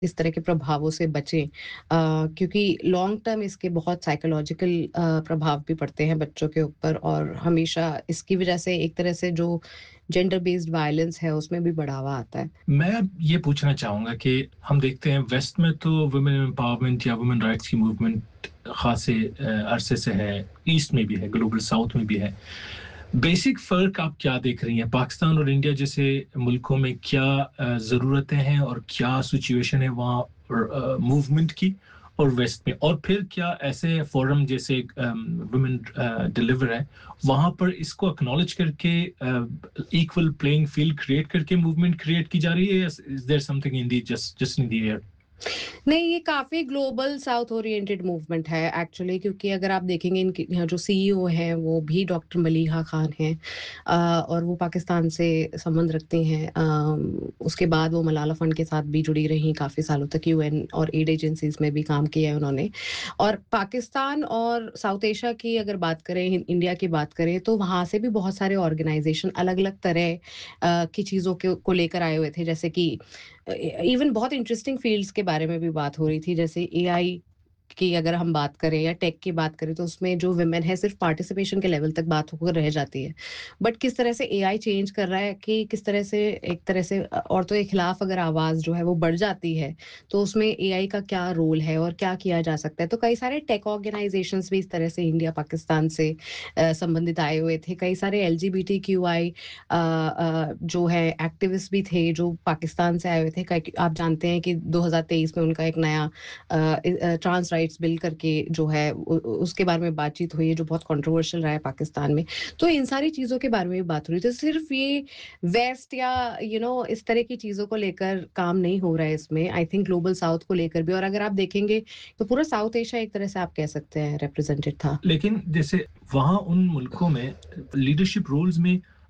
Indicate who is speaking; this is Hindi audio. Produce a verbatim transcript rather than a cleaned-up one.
Speaker 1: इस तरह के प्रभावों से बचें अ, क्योंकि लॉन्ग टर्म इसके बहुत साइकोलॉजिकल अ, प्रभाव भी पड़ते हैं बच्चों के ऊपर और हमेशा इसकी वजह से एक तरह से जो जेंडर बेस्ड वायलेंस है उसमें भी बढ़ावा आता है।
Speaker 2: मैं अब ये पूछना चाहूँगा कि हम देखते हैं वेस्ट में तो वुमेन एम्पावरमेंट या वुमेन राइट्स की मूवमेंट खासे अ, अरसे से है, ईस्ट में भी है, ग्लोबल साउथ में भी है। बेसिक फ़र्क आप क्या देख रही हैं? पाकिस्तान और इंडिया जैसे मुल्कों में क्या अ, ज़रूरतें हैं और क्या सिचुएशन है वहाँ अ, मूवमेंट की और वेस्ट में? और फिर क्या ऐसे फोरम जैसे अम, वुमेन अ, डिलीवर है, वहाँ पर इसको एक्नॉलेज करके अ, इक्वल प्लेइंग फील्ड क्रिएट करके मूवमेंट क्रिएट की जा रही है या is there something in the just just in the air?
Speaker 1: नहीं, ये काफ़ी ग्लोबल साउथ ओरिएंटेड मूवमेंट है एक्चुअली क्योंकि अगर आप देखेंगे इनके यहाँ जो सीईओ हैं वो भी डॉक्टर मलीहा खान हैं अ, और वो पाकिस्तान से संबंध रखती हैं। अम, उसके बाद वो मलाला फंड के साथ भी जुड़ी रहीं काफ़ी सालों तक यूएन और एड एजेंसीज़ में भी काम किया है उन्होंने। और पाकिस्तान और साउथ एशिया की अगर बात करें, इन इंडिया की बात करें तो वहाँ से भी बहुत सारे ऑर्गेनाइज़ेशन अलग-अलग तरह अ, की चीज़ों के को लेकर आए हुए थे जैसे कि अ, इवन बहुत इंटरेस्टिंग फील्ड्स के बारे में भी बात हो रही थी जैसे एआई की अगर हम बात करें या टेक की बात करें तो उसमें जो वुमेन है सिर्फ पार्टिसिपेशन के लेवल तक बात होकर रह जाती है। बट किस तरह से एआई चेंज कर रहा है कि किस तरह से एक तरह से अ, औरतों के खिलाफ अगर आवाज़ जो है वो बढ़ जाती है, तो उसमें एआई का क्या रोल है और क्या किया जा सकता है? तो कई सारे टेक ऑर्गेनाइज़ेशंस भी इस तरह से इंडिया, पाकिस्तान से अ, संबंधित आए हुए थे। कई सारे एलजीबीटीक्यूआई अ अ, जो है एक्टिविस्ट भी थे जो पाकिस्तान से आए हुए थे। कई आप जानते हैं कि दो हज़ार तेईस में उनका एक नया अ, इ अ, ट्रांस राइट्स बिल करके जो है उ उ उसके बारे में बातचीत हुई है जो बहुत कंट्रोवर्शियल रहा है पाकिस्तान में। तो इन सारी चीज़ों के बारे में भी बात हो रही है। तो सिर्फ ये वेस्ट या यू नो इस तरह की चीज़ों को लेकर काम नहीं हो रहा है इसमें। आई थिंक ग्लोबल साउथ को लेकर भी और अगर आप देखेंगे तो पूरा साउथ एशिया एक तरह से आप कह सकते हैं रिप्रेजेंटेड था।
Speaker 2: लेकिन जैसे वहाँ उन मुल्कों में लीडरशिप रोल्स में